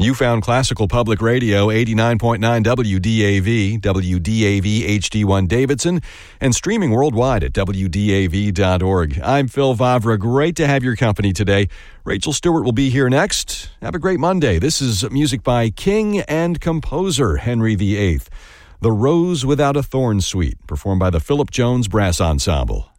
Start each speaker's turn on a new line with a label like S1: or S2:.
S1: You found Classical Public Radio 89.9 WDAV, WDAV HD1 Davidson, and streaming worldwide at WDAV.org. I'm Phil Vavra. Great to have your company today. Rachel Stewart will be here next. Have a great Monday. This is music by King and composer Henry VIII. The Rose Without a Thorn Suite, performed by the Philip Jones Brass Ensemble.